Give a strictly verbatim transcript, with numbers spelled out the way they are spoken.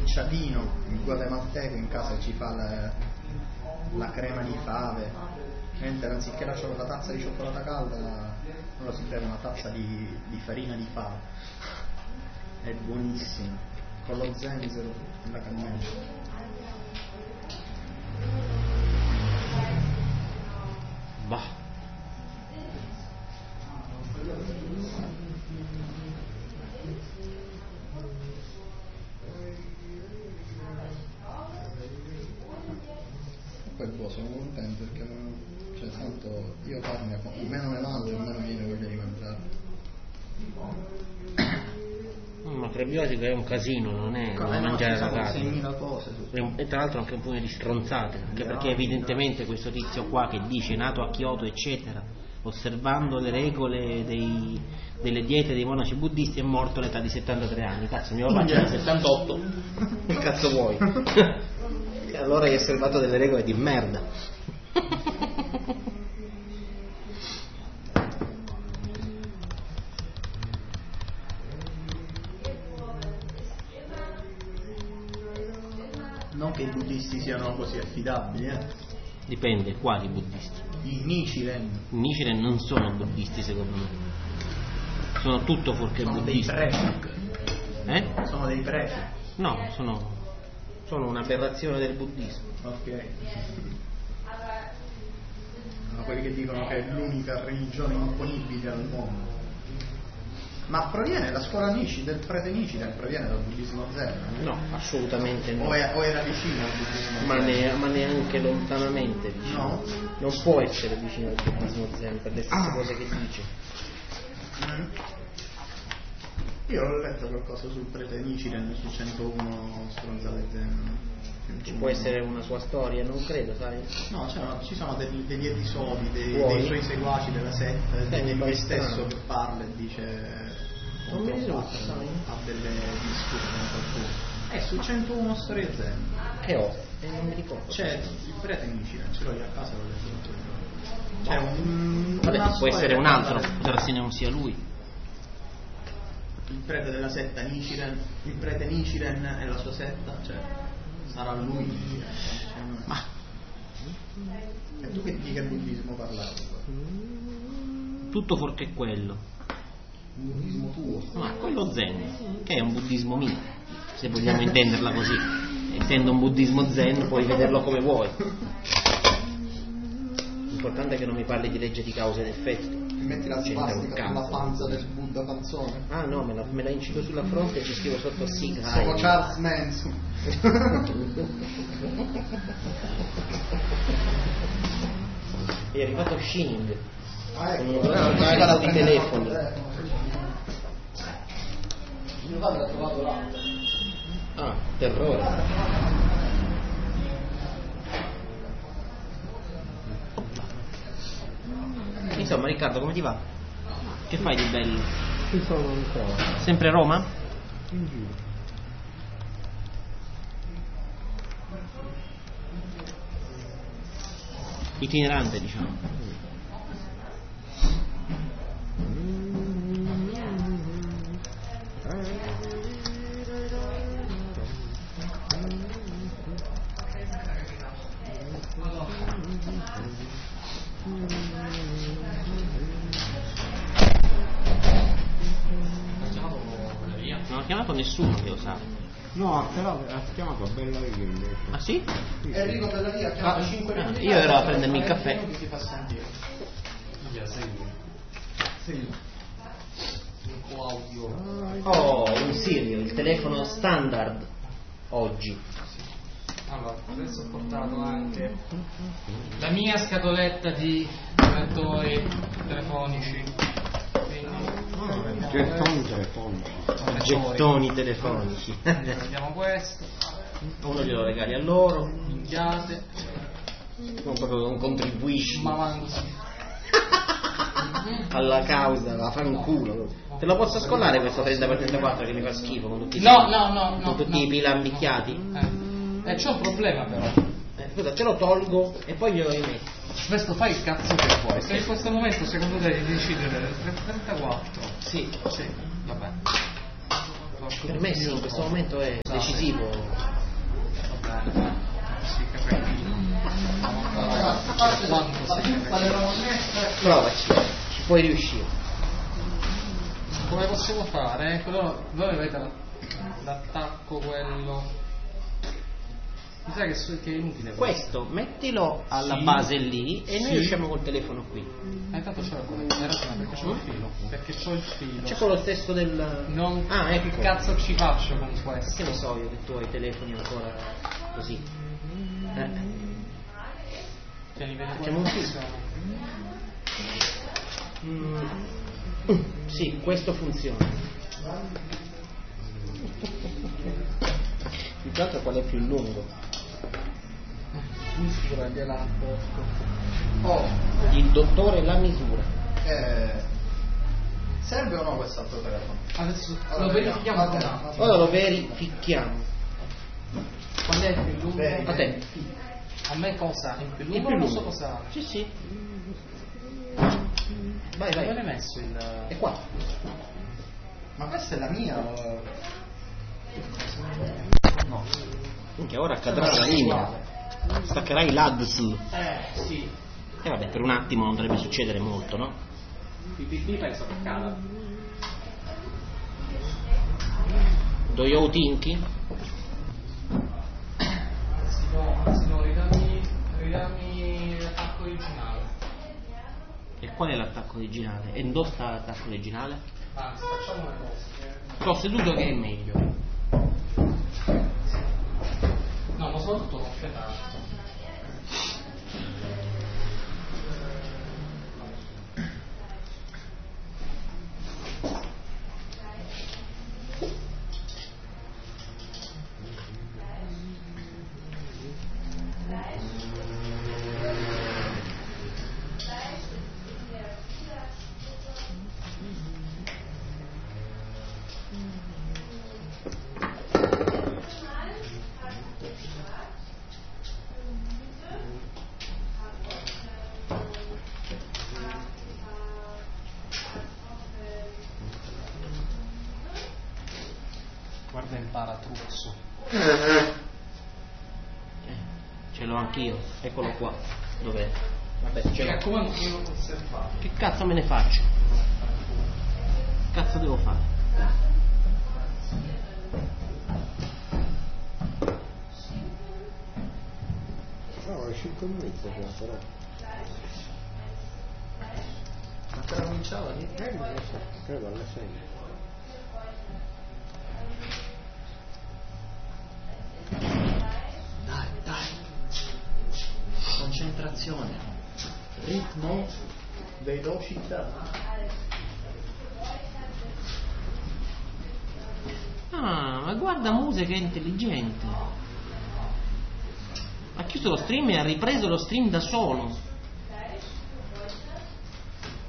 cittadino guatemalteco in casa ci fa la, la crema di fave, mentre anziché la, la tazza di cioccolata calda la, non lo si beve una tazza di, di farina di fave. È buonissimo, con lo zenzero e la cannella. Bah. Poi boh, sono contento perché non, cioè tanto io carne meno ne mangio, meno mi viene voglia di mangiare. Ma prebiotico è un casino, non è Come non mangiare la carne. seimila cose su. E tra l'altro anche un pugno di stronzate, anche perché evidentemente questo tizio qua che dice nato a Kyoto eccetera, osservando le regole dei, delle diete dei monaci buddisti, è morto all'età di settantatré anni. Cazzo, mio papà c'era settantotto. Che cazzo vuoi? Allora hai osservato delle regole di merda. Non che i buddisti siano così affidabili, eh. Dipende, quali buddisti? I Nichiren. I Nichiren non sono buddisti secondo me. Sono tutto fuorché sono buddisti. Dei preti. Eh? Sono dei preti. No, sono, sono un'aberrazione del buddismo. Ok. Sono quelli che dicono che è l'unica religione imponibile al mondo. Ma proviene la scuola Nishi, del prete Nichiren, proviene dal buddismo zen? No, assolutamente no. O, è, o era vicino al buddismo ma, zen? ne, ma neanche lontanamente vicino. No? Non può essere vicino al buddismo zen per le stesse Ah. cose che dice. Mm. Io ho letto qualcosa sul prete Nichiren, su centouno stronzate zen. Ci può essere una sua storia, non credo, sai? No, cioè, no, ci sono degli, degli episodi dei, Vuoi? dei suoi seguaci della setta, Eh, di mi lui pare stesso strano. che parla e dice Non mi risulta, fa- sai? ha delle discussioni con qualcuno. È su centouno storie zen. Che ho? E non mi ricordo. C'è il prete Nichiren, ce l'ho io a casa, l'ho letto l'altro giorno. C'è un Vabbè, una può storia essere un che altro, parla- potrà se non sia lui. il prete della setta Nichiren, il prete Nichiren e la sua setta, cioè sarà lui Nichiren. Cioè, non è- Ma E tu che di che buddismo parlavi? tutto fuorché quello. Il buddismo tuo? Ma quello zen, che è un buddismo mio, se vogliamo intenderla così. Essendo un buddismo zen puoi vederlo come vuoi. L'importante è che non mi parli di legge di causa ed effetto. Mi metti la C'entra un svastica sulla cazzo. panza del Buddha panzone? Ah no, me la, me la incido sulla fronte e ci scrivo sotto Sig Sono Heil. Charles Manson. È arrivato Shining Ah, ecco. con un scalo di telefoni. Mio padre l'ha trovato là. Ah, terrore. Insomma, Riccardo, come ti va? Che fai di bello? Ci sono ancora. Sempre a Roma? In giro. Itinerante, diciamo. Non ha chiamato nessuno che lo sa. No, però ha chiamato Bella Via invece. Ah sì? Enrico Bellavia ha chiamato Ah, cinque ah, minuti io fa, ero a dopo prendermi il venti caffè. minuti si fa sentire. Sì. Un po' audio. Oh, un Sirio, il telefono standard oggi. Allora, adesso ho portato anche la mia scatoletta di lettori telefonici. Quindi, Gettoni telefonici. Gettoni telefonici. vediamo questo. Uno glielo regali a loro, Minchiate. non proprio non contribuisci Ma avanti. alla causa, la fanculo. Te lo posso scollare questo trenta per trentaquattro che mi fa schifo con tutti, i- No, no, no, no. con tutti no. i pilambicchiati? Eh, eh, c'ho un problema però. Eh, scusa, te lo tolgo e poi glielo rimetti. Questo fai il cazzo che vuoi. Se in questo momento secondo te devi decidere del trentaquattro. Sì. Sì, vabbè. Per me sì, in questo momento è decisivo. Va bene. Si capisce. Quanto si capisce. Provaci, ci puoi riuscire. Come possiamo fare? Quello, voi avete la- l'attacco quello. Mi sa che, su- che è inutile Questo mettilo alla Sì. base lì e noi Sì. usciamo col telefono qui. Ah, intanto c'è la connessione, hai ragione, perché c'ho il filo. Perché c'ho il filo. C'è quello stesso del. Non... Ah, ecco. Che cazzo ci faccio con questo? Che ne so io che tu hai i telefoni ancora così. Eh. Te li vedi Facciamo un come filo. funzionano? Mm. Sì, questo funziona. Più che altro qual è più lungo? Misura gliela porto. Oh, Il dottore la misura. eh, serve o no quest'altro telefono? Adesso Allora, lo verifichiamo va bene, con va bene. Ora lo verifichiamo. Qual è il più lungo? Bene. A te. A me cosa? Il più Il lungo più o non so lungo. cosa? Sì, sì. Vai, Dove vai. l'hai messo il... È qua. Ma questa è la mia? o- No. Minchia, ora cadrà la linea. Staccherai l'A D S L. Eh, sì. E vabbè, per un attimo non dovrebbe succedere molto, no? P P P penso che cada. Do you think? Anzi no, anzi no, ridammi, ridammi l'attacco originale. E qual è l'attacco originale? E dove sta l'attacco originale? Anzi, facciamo una cosa. Sto seduto che è meglio. No, ma soprattutto non frenare. Guarda il baratruzzo. Eh, ce l'ho anch'io. Eccolo qua. Dov'è? Vabbè, ce Mi l'ho. raccomando che non conservato. Che cazzo me ne faccio? Che cazzo devo fare? No, è cinque e mezza già, però. Ma te la cominciava lì? Eh, non lo so, credo alle sei. Dai, dai. Concentrazione. Ritmo velocità. Ah, ma guarda Muse che è intelligente. Ha chiuso lo stream e ha ripreso lo stream da solo.